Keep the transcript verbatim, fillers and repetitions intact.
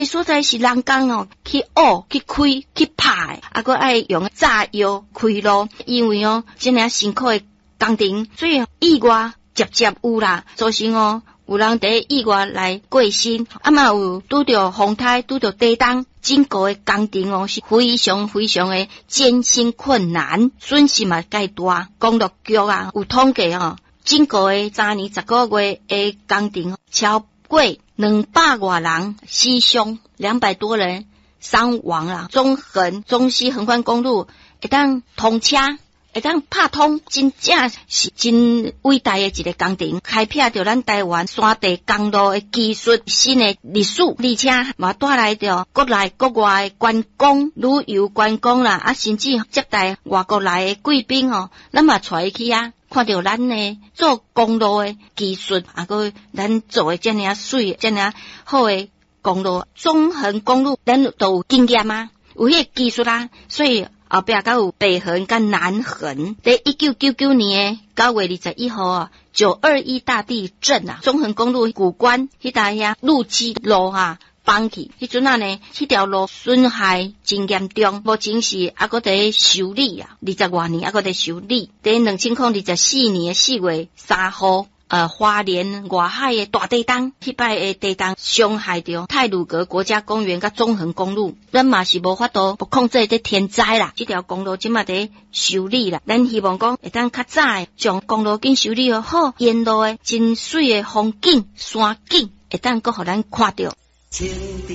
伊所在是人工哦，去挖、去开、去拍，啊，搁爱用炸药开路，因为哦，真领辛苦的工程，所以意外接接有啦，造成哦，有人伫意外来过身，啊嘛有拄着风台、拄着地动，整个的工程哦是非常非常的艰辛困难，损失嘛介大。公路局啊有统计哦，整个的三年十个月的工程超过两百外人死伤，两百多人伤亡啦。中横、中西横贯公路会当通车，会当拍通，真正是真伟大的一个工程，开辟着咱台湾山地公路的技术新的历史，而且嘛带来着国内国外的观光、旅游观光啦，啊，甚至接待外国来的贵宾哦，咱嘛带去啊。看到咱呢做公路的技术，啊个咱做的这样水、这样好的公路，中横公路，咱都有经验啊，有迄个技术啦，所以后壁还有北横跟南横。在一九九九年九月二十一号啊，九二一大地震啊，中横公路古关迄搭遐路基路哈。放去，迄阵啊呢，迄条路损害真严重，目前是还搁在修理啊，二十多年还搁在修理。在两千零二十四年四月三号，呃，花莲外海的大地震，迄摆的地震伤害着太鲁阁国家公园甲中横公路，咱嘛是无法度不控制这天灾啦。这条公路即嘛在修理啦，咱希望讲会当较早的将公路紧修理好，沿路的真水的风景、山景会当搁互咱看到。